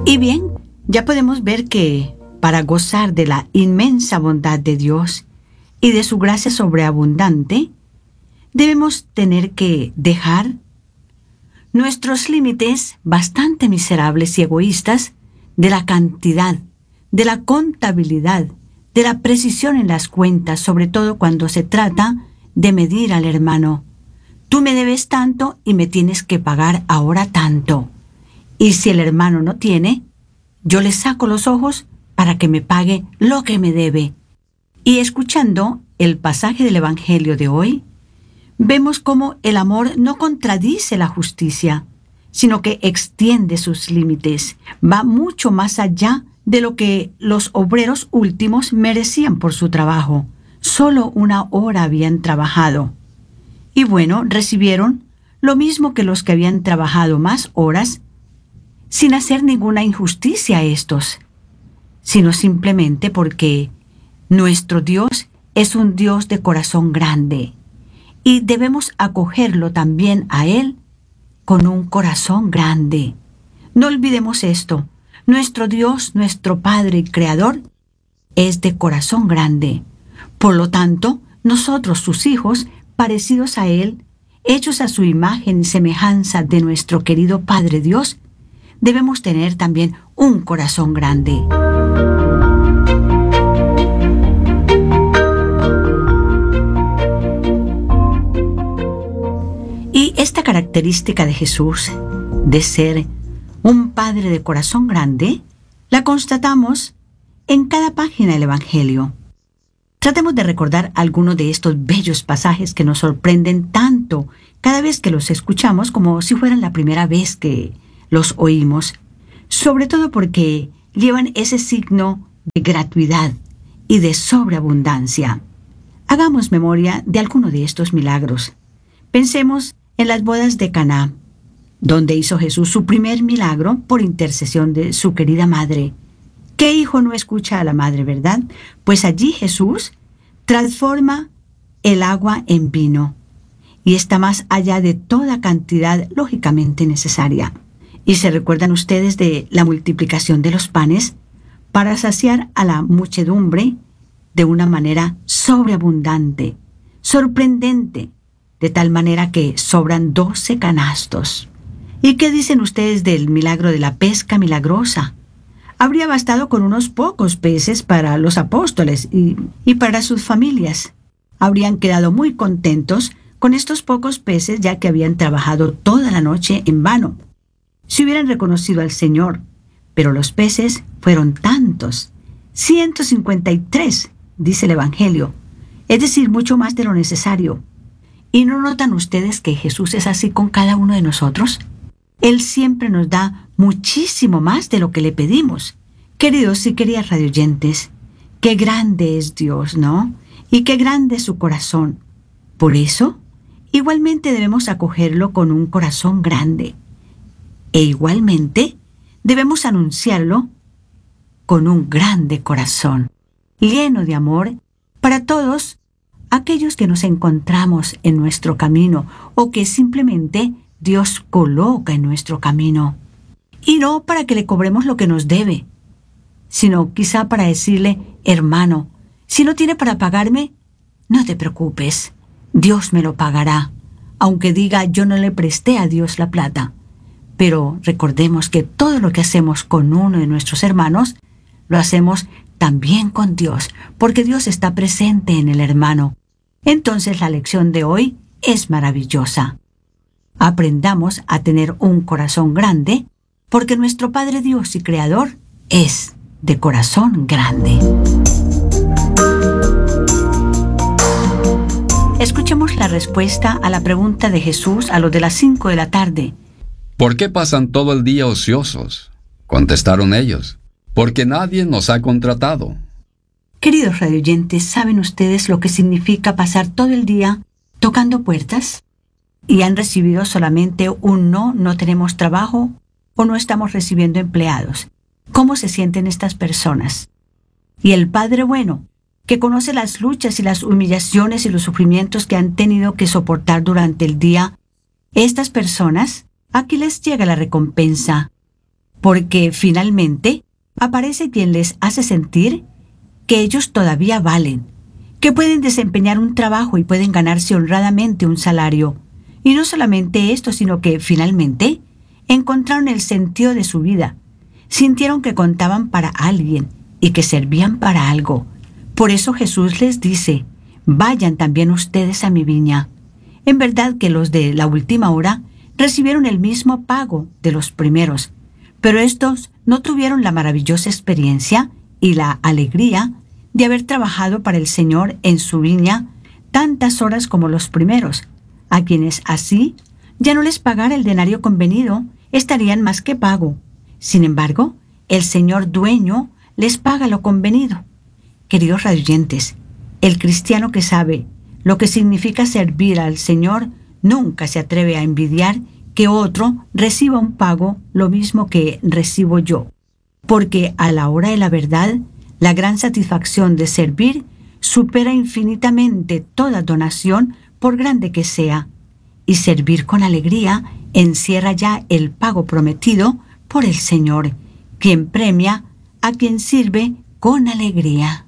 Y bien, ya podemos ver que para gozar de la inmensa bondad de Dios y de su gracia sobreabundante, debemos tener que dejar nuestros límites bastante miserables y egoístas de la cantidad, de la contabilidad, de la precisión en las cuentas, sobre todo cuando se trata de medir al hermano. Tú me debes tanto y me tienes que pagar ahora tanto. Y si el hermano no tiene, yo le saco los ojos para que me pague lo que me debe. Y escuchando el pasaje del Evangelio de hoy, vemos cómo el amor no contradice la justicia, sino que extiende sus límites, va mucho más allá de lo que los obreros últimos merecían por su trabajo. Solo 1 hora habían trabajado. Y bueno, recibieron lo mismo que los que habían trabajado más horas, sin hacer ninguna injusticia a estos, sino simplemente porque nuestro Dios es un Dios de corazón grande y debemos acogerlo también a Él con un corazón grande. No olvidemos esto, nuestro Dios, nuestro Padre y Creador, es de corazón grande. Por lo tanto, nosotros, sus hijos, parecidos a Él, hechos a su imagen y semejanza de nuestro querido Padre Dios, debemos tener también un corazón grande. Y esta característica de Jesús, de ser un Padre de corazón grande, la constatamos en cada página del Evangelio. Tratemos de recordar algunos de estos bellos pasajes que nos sorprenden tanto cada vez que los escuchamos como si fueran la primera vez que los oímos, sobre todo porque llevan ese signo de gratuidad y de sobreabundancia. Hagamos memoria de alguno de estos milagros. Pensemos en las bodas de Caná, donde hizo Jesús su primer milagro por intercesión de su querida madre. ¿Qué hijo no escucha a la madre, verdad? Pues allí Jesús transforma el agua en vino y está más allá de toda cantidad lógicamente necesaria. ¿Y se recuerdan ustedes de la multiplicación de los panes para saciar a la muchedumbre de una manera sobreabundante, sorprendente, de tal manera que sobran 12 canastos? ¿Y qué dicen ustedes del milagro de la pesca milagrosa? Habría bastado con unos pocos peces para los apóstoles y para sus familias. Habrían quedado muy contentos con estos pocos peces, ya que habían trabajado toda la noche en vano. Si hubieran reconocido al Señor, pero los peces fueron tantos, 153, dice el Evangelio, es decir, mucho más de lo necesario. ¿Y no notan ustedes que Jesús es así con cada uno de nosotros? Él siempre nos da muchísimo más de lo que le pedimos. Queridos y queridas radioyentes, qué grande es Dios, ¿no? Y qué grande es su corazón. Por eso, igualmente debemos acogerlo con un corazón grande. E igualmente debemos anunciarlo con un grande corazón, lleno de amor para todos aquellos que nos encontramos en nuestro camino o que simplemente Dios coloca en nuestro camino. Y no para que le cobremos lo que nos debe, sino quizá para decirle: hermano, si no tiene para pagarme, no te preocupes, Dios me lo pagará, aunque diga yo no le presté a Dios la plata. Pero recordemos que todo lo que hacemos con uno de nuestros hermanos, lo hacemos también con Dios, porque Dios está presente en el hermano. Entonces la lección de hoy es maravillosa. Aprendamos a tener un corazón grande, porque nuestro Padre Dios y Creador es de corazón grande. Escuchemos la respuesta a la pregunta de Jesús a los de las 5 de la tarde. ¿Por qué pasan todo el día ociosos? Contestaron ellos: porque nadie nos ha contratado. Queridos radioyentes, ¿saben ustedes lo que significa pasar todo el día tocando puertas? ¿Y han recibido solamente un no, no tenemos trabajo o no estamos recibiendo empleados? ¿Cómo se sienten estas personas? Y el Padre bueno, que conoce las luchas y las humillaciones y los sufrimientos que han tenido que soportar durante el día, estas personas, aquí les llega la recompensa. porque finalmente aparece quien les hace sentir que ellos todavía valen, que pueden desempeñar un trabajo y pueden ganarse honradamente un salario. Y no solamente esto, sino que finalmente encontraron el sentido de su vida, sintieron que contaban para alguien y que servían para algo. Por eso Jesús les dice: vayan también ustedes a mi viña. En verdad que los de la última hora recibieron el mismo pago de los primeros, pero estos no tuvieron la maravillosa experiencia y la alegría de haber trabajado para el Señor en su viña tantas horas como los primeros, a quienes así ya no les pagara el denario convenido, estarían más que pago. Sin embargo, el Señor dueño les paga lo convenido. Queridos radioyentes, el cristiano que sabe lo que significa servir al Señor nunca se atreve a envidiar que otro reciba un pago lo mismo que recibo yo, porque a la hora de la verdad, la gran satisfacción de servir supera infinitamente toda donación, por grande que sea, y servir con alegría encierra ya el pago prometido por el Señor, quien premia a quien sirve con alegría.